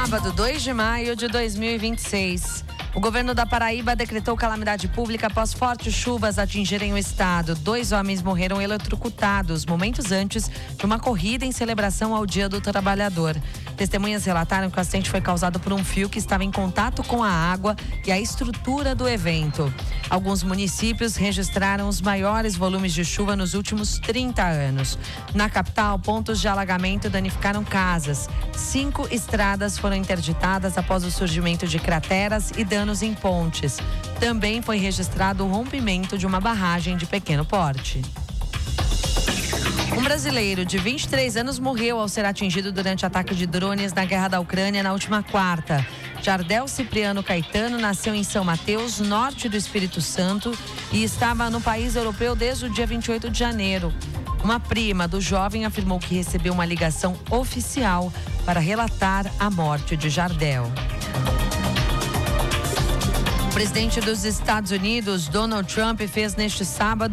sábado, 2 de maio de 2026. O governo da Paraíba decretou calamidade pública após fortes chuvas atingirem o estado. 2 homens morreram eletrocutados momentos antes de uma corrida em celebração ao Dia do Trabalhador. Testemunhas relataram que o acidente foi causado por um fio que estava em contato com a água e a estrutura do evento. Alguns municípios registraram os maiores volumes de chuva nos últimos 30 anos. Na capital, pontos de alagamento danificaram casas. 5 estradas foram interditadas após o surgimento de crateras e danos em pontes. Também foi registrado o rompimento de uma barragem de pequeno porte. Um brasileiro de 23 anos morreu ao ser atingido durante ataque de drones na guerra da Ucrânia na última quarta. Jardel Cipriano Caetano nasceu em São Mateus, norte do Espírito Santo, e estava no país europeu desde o dia 28 de janeiro. Uma prima do jovem afirmou que recebeu uma ligação oficial para relatar a morte de Jardel. O presidente dos Estados Unidos, Donald Trump, fez neste sábado